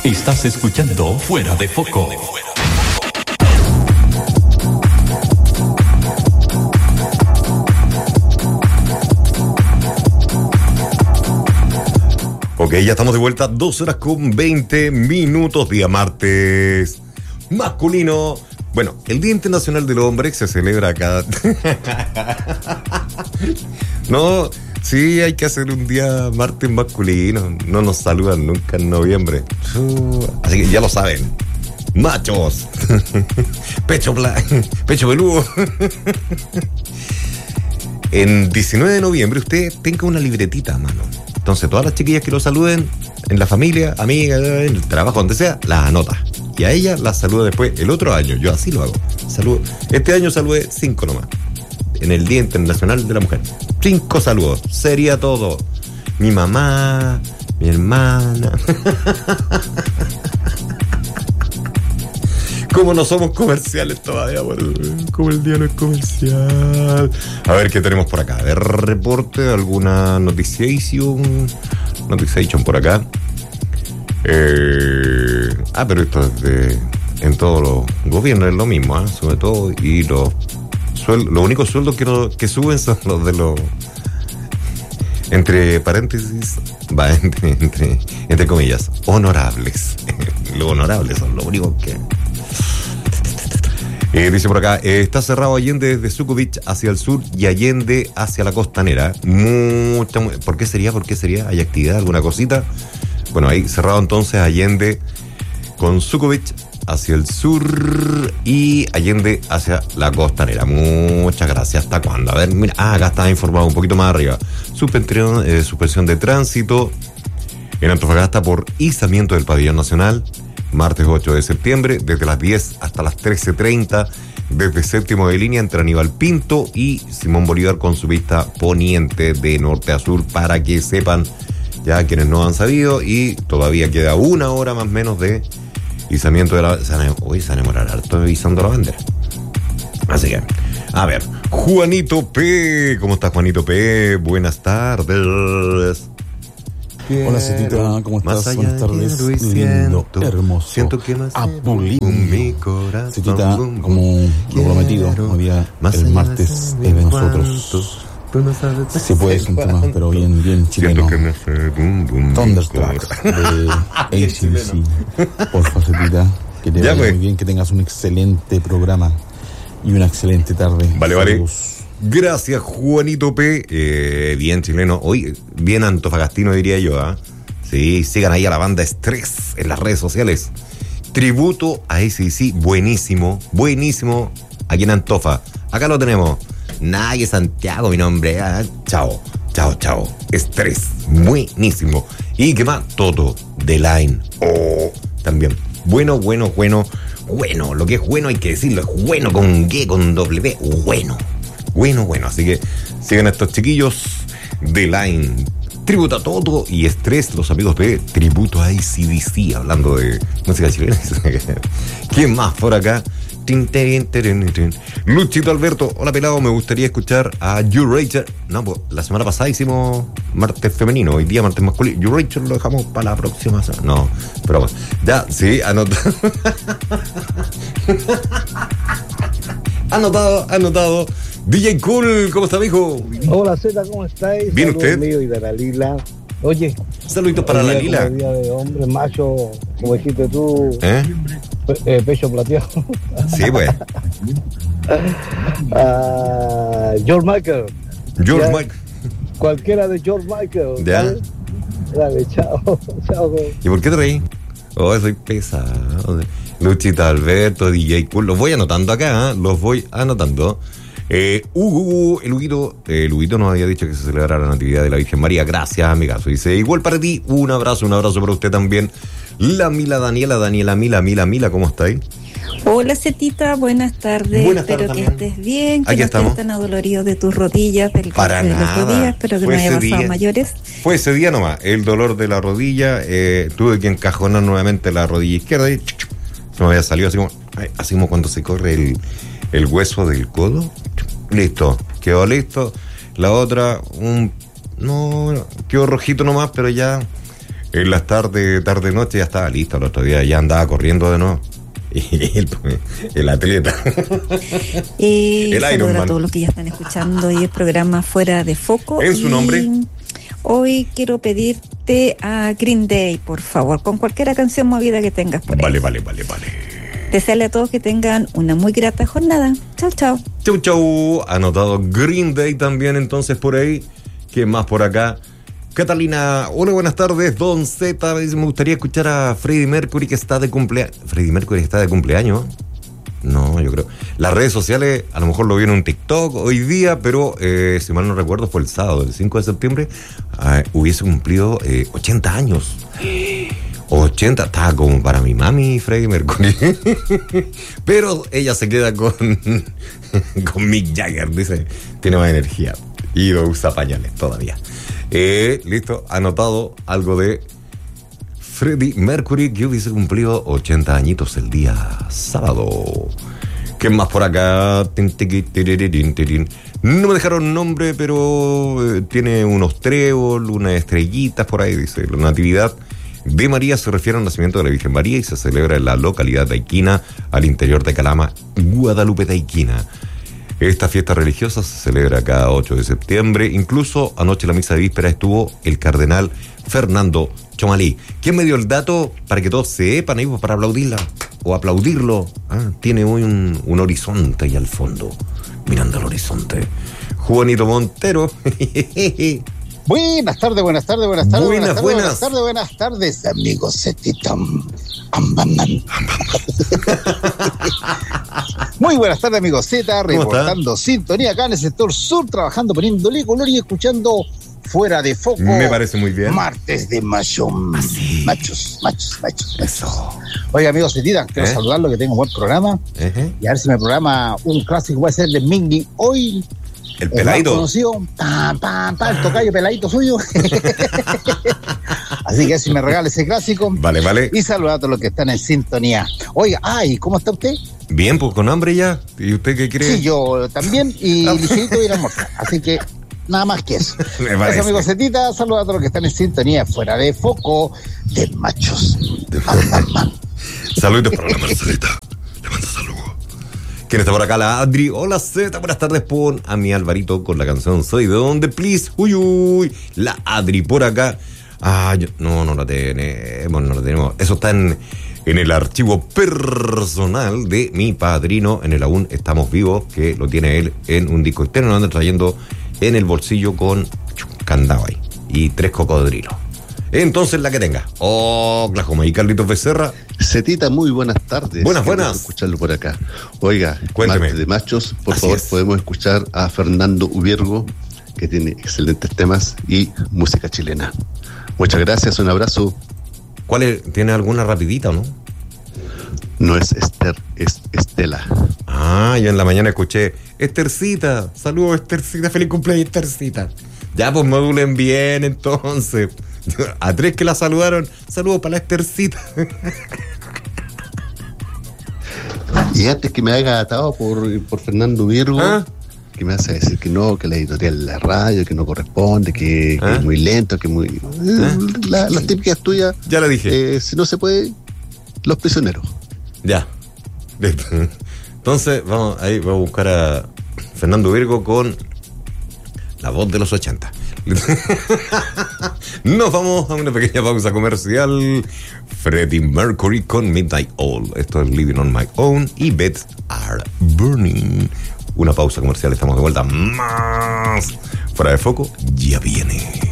Estás escuchando Fuera de Foco. Ok, ya estamos de vuelta, 2:20, día martes masculino. Bueno, el Día Internacional del Hombre se celebra cada... No, sí, hay que hacer un día martes masculino. No nos saludan nunca en noviembre. Así que ya lo saben. Machos. Pecho peludo. En 19 de noviembre usted tenga una libretita a mano. Entonces todas las chiquillas que lo saluden en la familia, amigas, en el trabajo, donde sea, las anota. Y a ella las saluda después el otro año. Yo así lo hago. Saludo. Este año saludé 5 nomás. En el Día Internacional de la Mujer. 5 saludos. Sería todo. Mi mamá, mi hermana. Como no somos comerciales todavía, bueno, como el día no es comercial. A ver qué tenemos por acá. A ver, reporte, alguna noticiation por acá. Pero esto es en todos los gobiernos es lo mismo, sobre todo. Y los únicos sueldos que suben son los de los, entre paréntesis, entre comillas, honorables. Los honorables son los únicos que... dice por acá, está cerrado Allende desde Sukovich hacia el sur y Allende hacia la costanera. ¿Por qué sería? ¿Hay actividad, alguna cosita? Bueno, ahí cerrado entonces Allende con Sukovich hacia el sur y Allende hacia la costanera. Muchas gracias. ¿Hasta cuándo? A ver, mira, acá está informado un poquito más arriba. Suspensión de tránsito en Antofagasta por izamiento del pabellón nacional. Martes 8 de septiembre, desde las 10 hasta las 13:30, desde séptimo de línea entre Aníbal Pinto y Simón Bolívar con su vista poniente de norte a sur, para que sepan ya quienes no han sabido, y todavía queda 1 hora más o menos de izamiento de la... Hoy se van a demorar harto izando la bandera. Así que, a ver, Juanito P. ¿Cómo estás, Juanito P? Buenas tardes. Hola, Cetita, ¿cómo estás? Buenas tardes. Lindo, hermoso, siento que más mi corazón. Cetita, como lo prometido, había el martes de nosotros. Si puedes un tema, pero bien chileno. Thunderstruck de AC/DC. Porfa, Cetita, que te vaya muy bien, que tengas un excelente programa y una excelente tarde. Vale. Gracias, Juanito P. Bien chileno. Hoy, bien antofagastino, diría yo. Sí, sigan ahí a la banda Estrés en las redes sociales. Tributo a AC/DC, buenísimo, aquí en Antofa. Acá lo tenemos. Nague Santiago, mi nombre. Chao. Estrés, buenísimo. ¿Y qué más? Toto, The Line. También. Bueno. Lo que es bueno hay que decirlo. Es bueno con G, con W. Bueno, así que sigan a estos chiquillos de Line. Tributo a Toto y Estrés, los amigos de Tributo a AC/DC, hablando de música chilena. ¿Quién más por acá? Luchito Alberto, hola pelado, me gustaría escuchar a You Rachel. No, pues la semana pasada hicimos martes femenino, hoy día martes masculino. You Rachel lo dejamos para la próxima semana. No, pero bueno, ya, sí, anotado. DJ Cool, ¿cómo está, mijo? Hola, Zeta, ¿cómo estáis? Bien, ¿usted? Mío y de la Lila. Oye, saluditos para la Lila. Día de hombre, macho, como dijiste tú, pecho plateado. Sí, pues. George Michael. Cualquiera de George Michael. Ya. ¿Sabes? Dale, chao. ¿Y por qué te reí? Soy pesado. Luchita Alberto, DJ Cool. Los voy anotando acá, los voy anotando. El Huguito nos había dicho que se celebrara la Natividad de la Virgen María. Gracias, amigazo. Dice, igual para ti, un abrazo para usted también. La Mila Daniela, ¿cómo estáis? Hola, Cetita, buenas tardes. Espero que estés bien, que aquí no estamos. estés tan adolorido de tus rodillas del Para nada. otro día. Espero que no haya pasado mayores. Fue ese día nomás, el dolor de la rodilla. Tuve que encajonar nuevamente la rodilla izquierda y se me había salido así como cuando se corre el hueso del codo. Listo, quedó listo. La otra, quedó rojito nomás, pero ya en las tarde-noche ya estaba listo. El otro día ya andaba corriendo de nuevo. El atleta. El Ironman. A todos los que ya están escuchando y el programa Fuera de Foco. ¿En su nombre? Hoy quiero pedirte a Green Day, por favor, con cualquier canción movida que tengas por ahí. Vale. Desearle a todos que tengan una muy grata jornada. Chau. Chau. Anotado Green Day también entonces por ahí. ¿Quién más por acá? Catalina, hola, buenas tardes. Don Z, me gustaría escuchar a Freddie Mercury que está de cumpleaños. ¿Freddie Mercury está de cumpleaños? No, yo creo. Las redes sociales, a lo mejor lo vi en un TikTok hoy día, pero si mal no recuerdo fue el sábado, el 5 de septiembre, hubiese cumplido 80 años. 80, estaba como para mi mami Freddie Mercury. Pero ella se queda con Mick Jagger, dice, tiene más energía y lo usa pañales todavía. Listo, anotado algo de Freddie Mercury que hubiese cumplido 80 añitos el día sábado. ¿Qué más por acá? No me dejaron nombre, pero tiene unos trébol, unas estrellitas por ahí, dice. La Natividad de María se refiere al nacimiento de la Virgen María y se celebra en la localidad de Taiquina, al interior de Calama, Guadalupe, Taiquina. Esta fiesta religiosa se celebra cada 8 de septiembre. Incluso anoche en la misa de víspera estuvo el cardenal Fernando Chomalí. ¿Quién me dio el dato para que todos sepan ahí para aplaudirla o aplaudirlo? Tiene hoy un horizonte ahí al fondo, mirando al horizonte. Juanito Montero. Buenas tardes, amigos Zetita. Muy buenas tardes, amigos Z, reportando sintonía acá en el sector sur, trabajando, poniéndole color y escuchando Fuera de Foco. Me parece muy bien. Martes de macho. Machos. Eso. Oiga, amigos Zetita, quiero saludarlo, que tengo un buen programa. Y a ver si me programa un clásico, puede ser de Mingy hoy. El peladito. Conocido, el tocayo peladito suyo. Así que si me regala ese clásico. Vale. Y saludar a todos los que están en sintonía. Oiga, ¿cómo está usted? Bien, pues con hambre ya. ¿Y usted qué cree? Sí, yo también. Y ligerito ir a almorzar. Así que nada más que eso. Gracias, amigos Zetita. Saludos a todos los que están en sintonía. Fuera de Foco de machos. Saludos para la Marcelita. Le mando saludos. ¿Quién está por acá? La Adri. Hola Z, buenas tardes. Pon a mi Alvarito con la canción Soy de Donde, please. Uy. La Adri por acá. No la tenemos. Eso está en el archivo personal de mi padrino, en el Aún Estamos Vivos, que lo tiene él en un disco externo, lo anda trayendo en el bolsillo con candado ahí y 3 cocodrilos. Entonces la que tenga. Oklahoma. Y Carlitos Becerra. Zetita, muy buenas tardes. Buenas. Escucharlo por acá. Oiga, cuénteme. Martes de machos, por Así favor, es. podemos escuchar a Fernando Ubiergo, que tiene excelentes temas y música chilena. Muchas gracias, un abrazo. ¿Cuál es? ¿Tiene alguna rapidita o no? No es Esther, es Estela. Yo en la mañana escuché Estercita. Saludos, Estercita. Feliz cumpleaños, Estercita. Ya, pues modulen bien entonces. A 3 que la saludaron, saludos para la Estercita. Y antes que me haya atado por Fernando Virgo, que me hace decir que no, que la editorial de la radio, que no corresponde, que es muy lento, que muy... Las típicas tuyas. Ya la dije. Si no se puede, los prisioneros. Ya. Entonces, voy a buscar a Fernando Virgo con la voz de los 80. Nos vamos a una pequeña pausa comercial. Freddie Mercury con Midnight Oil. Esto es Living on My Own y Beds Are Burning. Una pausa comercial, estamos de vuelta. Más Fuera de Foco ya viene.